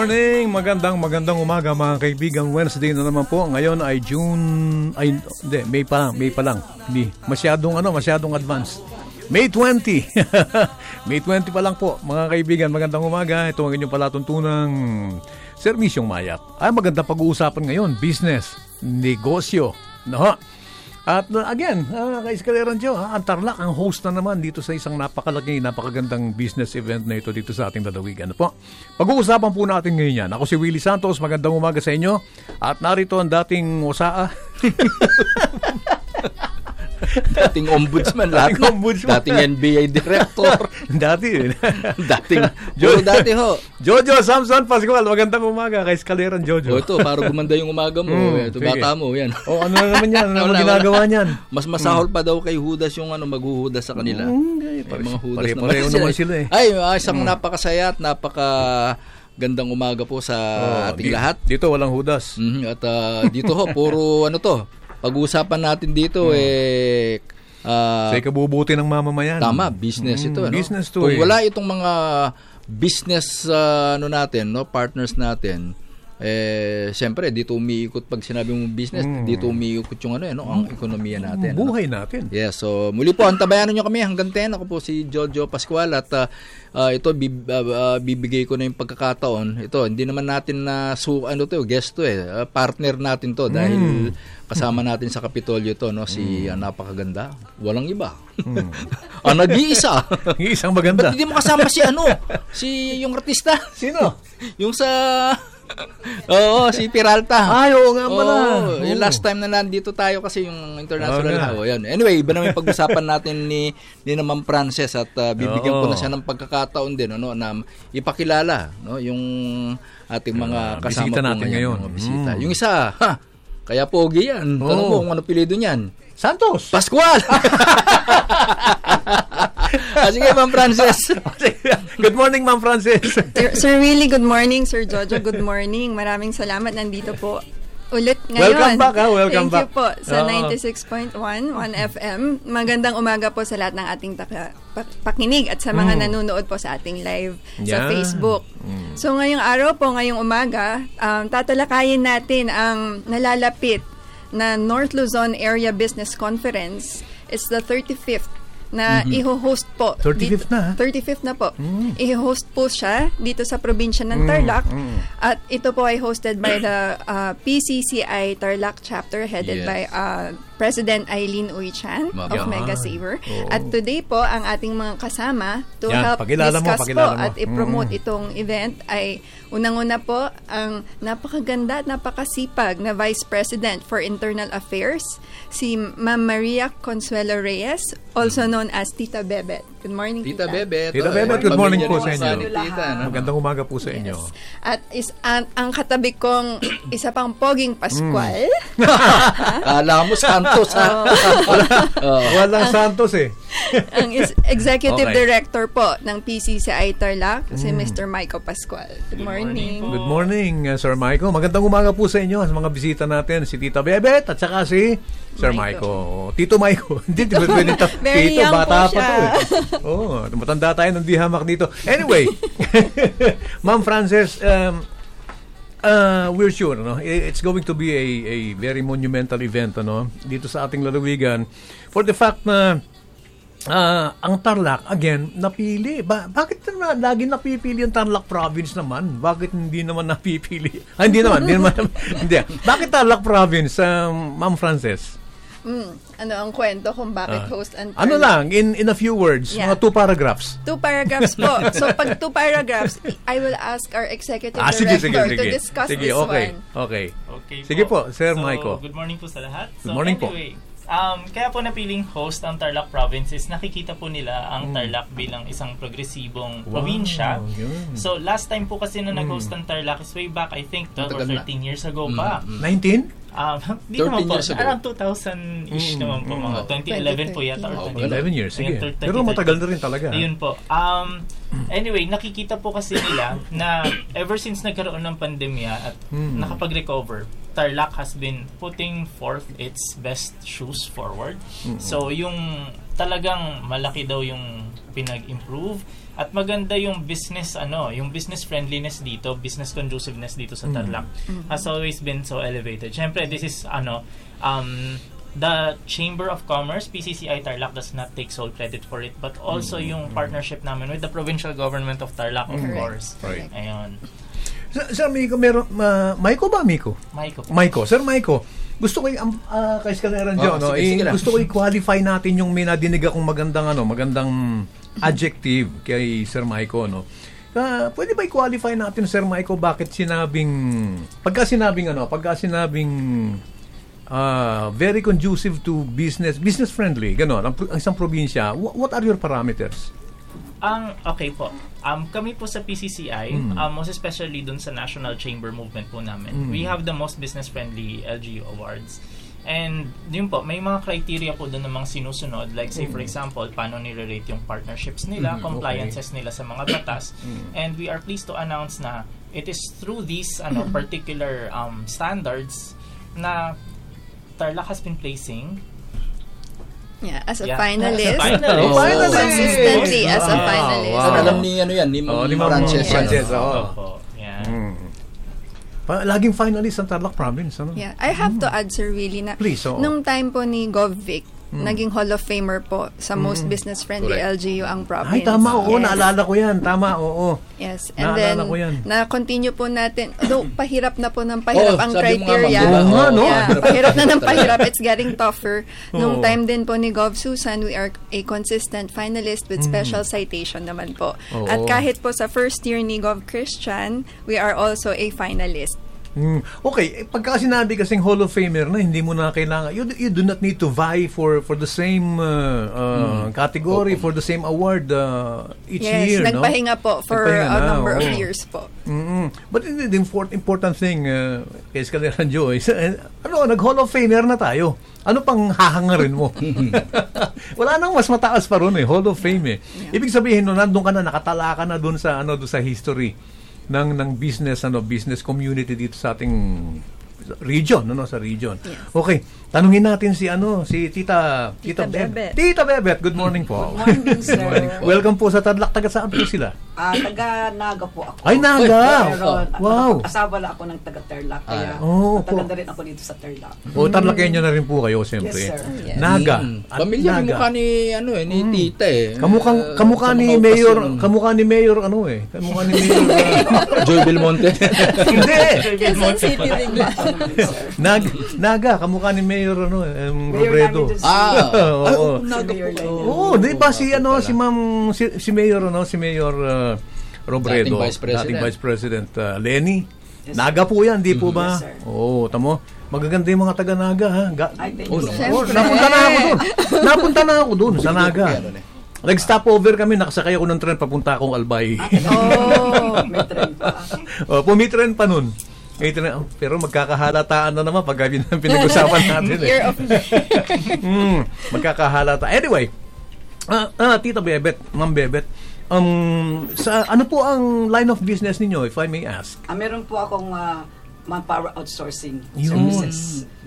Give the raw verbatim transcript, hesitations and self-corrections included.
Morning, magandang magandang umaga mga kaibigan. Wednesday na naman po. Ngayon ay June ay hindi, May pa lang, May pa lang. Hindi masyadong ano, masyadong advance. May twentieth. May twentieth pa lang po mga kaibigan. Magandang umaga. Ito ang inyong palatuntunang Serbisyong Mayak. Ay magandang pag-uusapan ngayon, business, negosyo, no? At uh, again, uh, kay Iskaleran Joe, ha, ang Tarlac ang host na naman dito sa isang napakalaki, napakagandang business event na ito dito sa ating lalawigan. Ano po? Pag-uusapan po natin ngayon yan. Ako si Willie Santos, magandang umaga sa inyo. At narito ang dating Osaa. Dating ombudsman lahat. Dating ombudsman. Dating N B A director. Dati eh. Dating. Jo, dati ho. Jojo Samson Pascual, magandang umaga kay Iskaleran Jojo. O ito, para gumanda yung umaga mo. Mm, ito, sige. Bata mo, yan. O ano na naman yan? Ano naman ginagawa niyan? Mas masahol mm. pa daw kay Judas yung ano, maghuhudas sa kanila. Mm, okay. Pare, mga Judas pare, naman. Pareho naman sila eh. Ay, isang mm. napakasaya at napaka gandang umaga po sa oh, ating di, lahat. Dito walang Judas. Mm-hmm. At uh, dito ho, puro ano to, pag-uusapan natin dito mm. eh Uh, sa ikabubuti ng mamamayan. Tama, business ito. Mm, ano? Business to Kung eh. wala itong mga business uh, ano natin, no, partners natin, eh siyempre dito umiikot pag sinabi mong business, mm. dito umiikot yung ano, eh, no, ang ekonomiya natin. Buhay ano? natin. Yes, so muli po antabayanan niyo kami hanggang ten. Ako po si Jojo Pascual at uh, uh, ito bib, uh, uh, bibigay ko na yung pagkakataon. Ito, hindi naman natin na uh, su ano to, guest to eh. Uh, partner natin to dahil mm. kasama natin sa Kapitolyo to, no, si mm. uh, napakaganda. Walang iba. Mm. ah, nag-iisa. Isang maganda. Ba't hindi mo kasama si ano? Si yung artista? Sino? Yung sa Oo, si Peralta. Ay, oo nga pala. Oo, yung last time na nandito tayo kasi yung international. Oh, yan. Anyway, iba naman yung pag-usapan natin ni ni naman Frances at uh, bibigyan oh. ko na siya ng pagkakataon din ano na ipakilala no yung ating mga uh, kasama bisita po natin ngayon. Mga bisita. Mm. Yung isa, ha, kaya pogi yan. Oh. Tanong mo kung ano apelyido niyan. Santos. Pascual. ah, sige, Ma'am Frances. Good morning, Ma'am Frances. Sir, Sir Willie, good morning. Sir Jojo, good morning. Maraming salamat. Nandito po ulit ngayon. Welcome back, ha? Welcome Thank back. you po sa oh. ninety-six point one, one F M. Magandang umaga po sa lahat ng ating taka, pak, pakinig at sa mga mm. nanonood po sa ating live yeah. sa Facebook. Mm. So, ngayong araw po, ngayong umaga, um, tatalakayin natin ang nalalapit na North Luzon Area Business Conference. It's the thirty-fifth na mm-hmm. i-host po. thirty-fifth dito, na? thirty-fifth na po. Mm. I-host po siya dito sa probinsya ng Tarlac. Mm. Mm. At ito po ay hosted by the uh, P C C I Tarlac chapter headed yes. by uh, President Eileen Uy Chan Mag- of Mega Saver. Oh. At today po, ang ating mga kasama to Yan, help discuss mo, po mo. at i-promote mm. itong event ay unang-una po ang napakaganda at napakasipag na Vice President for Internal Affairs, si Ma'am Maria Consuelo Reyes, also known as Tita Bebet. Good morning, Tita. Tita Bebet. Tita Bebet, good morning po sa inyo. Tita, no? Magandang umaga po sa inyo. Yes. At is, an, ang katabi kong isa pang poging Pascual. Mm. Kala mo Santos, ha? oh. Walang Santos, eh. Ang is Executive okay. Director po ng P C C I Tarlac, mm. si Mister Michael Pascual. Good morning. Good morning, uh, Sir Michael. Magandang umaga po sa inyo sa mga bisita natin, si Tita Bebet at saka si Sir Michael. Tito Michael. Hindi, Tito, Tito, Tito bata pa to. Eh. Oh, matanda tayo ng di hamak dito. Anyway, Ma'am Frances, um, uh, we're sure, no? It's going to be a, a very monumental event, ano, dito sa ating lalawigan. For the fact na uh, ang Tarlac, again, napili. Ba- bakit na lagi napipili ang Tarlac province naman? Bakit hindi naman napipili? Ah, hindi naman. Hindi naman. Hindi. Bakit Tarlac province, um, Ma'am Frances? Mm, ano ang kwento kung bakit uh, host and ano lang, in in a few words, yeah. mga two paragraphs. Two paragraphs po. So, pag two paragraphs, I will ask our executive ah, director sige, sige, sige. to discuss sige, this okay. one. Okay. Okay. Sige po, po Sir so, Michael. Good morning po sa lahat. So, good morning anyway, po. Um, kaya po napiling host ang Tarlac Province is nakikita po nila ang mm. Tarlac bilang isang progresibong wow, probinsya. Yeah. So, last time po kasi na nag-host ang Tarlac is way back, I think, twelve or thirteen years ago mm. pa. nineteen? Um, di naman po, around two thousand-ish mm. naman po, mga twenty eleven po yata. Or oh, eleven years, sige. Pero matagal na rin talaga. Ayun po. Um, Anyway, nakikita po kasi nila na ever since nagkaroon ng pandemya at mm. nakapag-recover, Tarlac has been putting forth its best shoes forward. Mm-hmm. So, yung talagang malaki daw yung pinag-improve at maganda yung business ano, yung business friendliness dito, business conduciveness dito sa Tarlac mm-hmm. has always been so elevated. Syempre, this is ano um the Chamber of Commerce, P C C I Tarlac does not take sole credit for it, but also mm-hmm. yung partnership namin with the provincial government of Tarlac, of mm-hmm. course. Right. Ayun. Sir, Sir Miko, meron, uh, Maiko ba, Miko? Maiko. Maiko. Sir Maiko, gusto ko yung, uh, kay Skaleran oh, no? sige, sige gusto ko i-qualify natin yung may nadinig akong magandang, ano, magandang adjective kay Sir Maiko, no? Uh, pwede ba i-qualify natin, Sir Maiko, bakit sinabing, pagka sinabing, ano, pagka sinabing, Uh, very conducive to business, business friendly, gano'n, ang, ang isang probinsya, what, what are your parameters? Ang, okay po, um, kami po sa P C C I, mm. um, most especially dun sa National Chamber Movement po namin, mm. we have the most business friendly L G U awards. And yun po, may mga criteria po doon namang sinusunod, like say mm. for example, paano nire-rate yung partnerships nila, mm, compliances okay. nila sa mga batas, mm. and we are pleased to announce na it is through these ano particular um, standards na Tarlac has been placing yeah, as a yeah. finalist. As a finalist. Oh, finalist. Consistently as a Wow. finalist. Wow. Alam ni ano yan, ni Oh, ni Ma'am Ma'am Frances. Frances, yan. oo. Opo. Yeah. Mm. Pa- laging finalist ang Tarlac Province, ano? Yeah, I have to add, Sir Willie, na Please, oo. nung time po ni Gov Vic, Mm. naging Hall of Famer po sa most business-friendly Correct. L G U ang province. Ay, tama, oo, Yes. naalala ko yan. Tama, oo. Yes, and Naalala then, ko yan. na-continue po natin, though pahirap na po ng pahirap Oh, ang sabi mo nga, criteria. ma'am, diba? Oo, no? Yeah, pahirap na ng pahirap. It's getting tougher. Oo. Nung time din po ni Gov Susan, we are a consistent finalist with special citation naman po. Oo. At kahit po sa first year ni Gov Christian, we are also a finalist. Mm. Okay, eh, pagka sinabi kasing Hall of Famer na hindi mo na kailangan, you, you do not need to vie for for the same uh, uh, Mm. category, Okay. for the same award uh, each Yes, year, no? nagpahinga po for Nagpahinga a na, number of oo. years po. Mm-mm. But the, the important, important thing, uh, kay Skaleran Joe, is, uh, ano, nag-Hall of Famer na tayo. Ano pang hahangarin mo? Wala nang mas mataas pa ron eh, Hall of Fame eh. Yeah. Ibig sabihin, no, nandun ka na, nakatala ka na dun sa, ano, dun sa history ng ng business ano business community dito sa ating region, no, no sa region. Yes. Okay, tanungin natin si ano, si Tita Tita Bebet. Tita Bebet, good morning po. Good morning, sir. Good morning. Welcome po sa Tarlac. Taga saan po sila? Ah, taga Naga po ako. Ay, Naga! Pero, Wow! asawa lang ako ng taga Tarlac, kaya Oh, matagal po. na rin ako dito sa Tarlac. O, Tarlakenyo na rin po kayo, siyempre. Yes, sir. Yes. Naga. Mm. At Pamilya ni Naga. mukha ni ano eh, ni Mm. Tita eh. Kamukang Uh, kamukha sa ni mga Mayor, okasyon. kamukha ni Mayor ano eh. Kamukha ni Mayor. uh, Joy Belmonte. Hindi. Quezon City rin ba? Nag Naga, kamukha ni Mayor ano, um, Mayor Robredo. namin dun Ah, Oo. ay, Oo. Naga Mayor po. Lane. Oo, di ba si ano si Ma'am si, si Mayor ano, si Mayor uh, Robredo, Dating Vice President. dating Vice President uh, Lenny. Yes, Naga po 'yan, di po ba? Yes, sir. Oo, tamo. Magaganda yung mga taga Naga ha. Ga- Ay, thank Oh, you. no. sir. oh, napunta na ako doon. Napunta na ako doon sa Naga. Nag-stop over kami, nakasakay ako ng tren papunta akong Albay. Oh. May trend pa. Oh, pumitren pa nun. Eh, tren- oh, pero magkakahalataan na naman pag pin- pinag-usapan natin eh. Year of mm, magkakahalata. Anyway, ah, ah, Tita Bebet, Ma'am Bebet, um, sa ano po ang line of business ninyo, if I may ask? Ah, meron po akong ah, manpower outsourcing Yun. services.